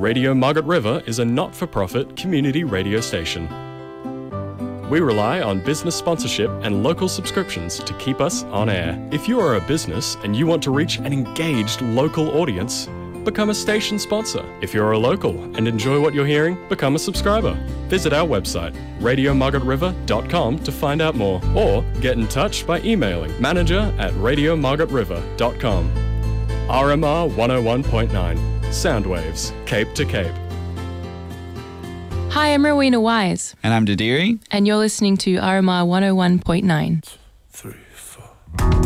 Radio Margaret River is a not-for-profit community radio station. We rely on business sponsorship and local subscriptions to keep us on air. If you are a business and you want to reach an engaged local audience, become a station sponsor. If you're a local and enjoy what you're hearing, become a subscriber. Visit our website, radiomargaretriver.com, to find out more, or get in touch by emailing manager@radiomargaretriver.com. RMR 101.9, Soundwaves, Cape to Cape. Hi, I'm Rowena Wise. And I'm Dadiri. And you're listening to RMR 101.9.